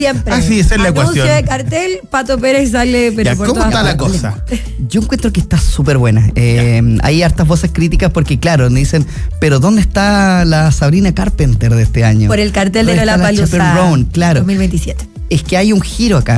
Siempre. Ah, sí, esa es la Anuncio ecuación. de cartel, Pato Pérez sale, pero Ya, por ¿cómo todas está la partes. cosa? Yo encuentro que está súper buena. Hay hartas voces críticas porque, claro, me dicen, pero ¿dónde está la Sabrina Carpenter de este año? Por el cartel de ¿Dónde está la Lollapalooza Chappell Roan? Claro. 2027. Es que hay un giro acá.